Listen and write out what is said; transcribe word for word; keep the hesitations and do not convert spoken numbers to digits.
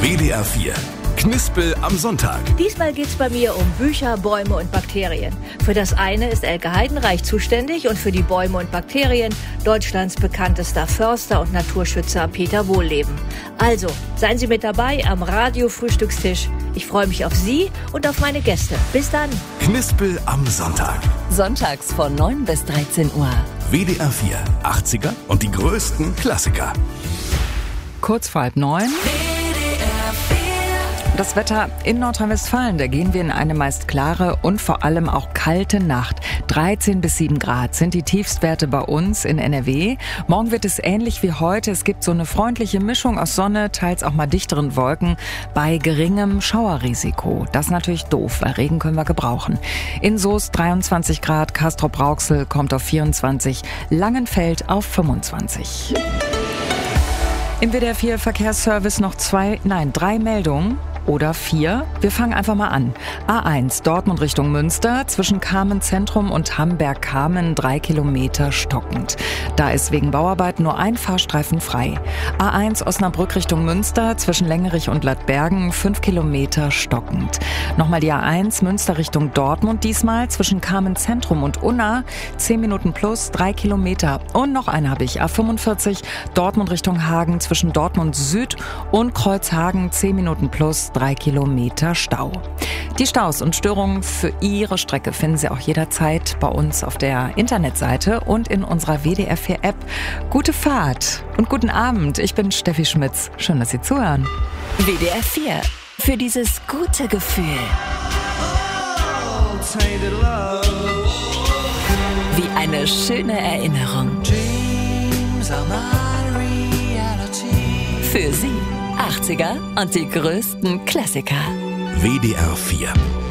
W D R vier. Knispel am Sonntag. Diesmal geht's bei mir um Bücher, Bäume und Bakterien. Für das eine ist Elke Heidenreich zuständig und für die Bäume und Bakterien Deutschlands bekanntester Förster und Naturschützer Peter Wohlleben. Also, seien Sie mit dabei am Radio-Frühstückstisch. Ich freue mich auf Sie und auf meine Gäste. Bis dann. Knispel am Sonntag. Sonntags von neun bis dreizehn Uhr. W D R vier. achtziger und die größten Klassiker. Kurz vor halb neun. Das Wetter in Nordrhein-Westfalen, da gehen wir in eine meist klare und vor allem auch kalte Nacht. dreizehn bis sieben Grad sind die Tiefstwerte bei uns in N R W. Morgen wird es ähnlich wie heute. Es gibt so eine freundliche Mischung aus Sonne, teils auch mal dichteren Wolken bei geringem Schauerrisiko. Das ist natürlich doof, weil Regen können wir gebrauchen. In Soest dreiundzwanzig Grad, Castrop-Rauxel kommt auf vierundzwanzig, Langenfeld auf fünfundzwanzig. Im W D R vier Verkehrsservice noch zwei, nein, drei Meldungen. Oder vier. Wir fangen einfach mal an. A eins, Dortmund Richtung Münster, zwischen Kamen-Zentrum und Hamberg-Kamen drei Kilometer stockend. Da ist wegen Bauarbeiten nur ein Fahrstreifen frei. A eins, Osnabrück Richtung Münster, zwischen Längerich und Ladbergen fünf Kilometer stockend. Nochmal die A eins, Münster Richtung Dortmund, diesmal zwischen Kamen-Zentrum und Unna, zehn Minuten plus, drei Kilometer. Und noch eine habe ich, A fünfundvierzig, Dortmund Richtung Hagen, zwischen Dortmund Süd und Kreuzhagen, zehn Minuten plus, drei Kilometer Stau. Die Staus und Störungen für Ihre Strecke finden Sie auch jederzeit bei uns auf der Internetseite und in unserer W D R vier App. Gute Fahrt und guten Abend. Ich bin Steffi Schmitz. Schön, dass Sie zuhören. W D R vier. Für dieses gute Gefühl. Wie eine schöne Erinnerung. Für Sie. achtziger und die größten Klassiker. W D R vier.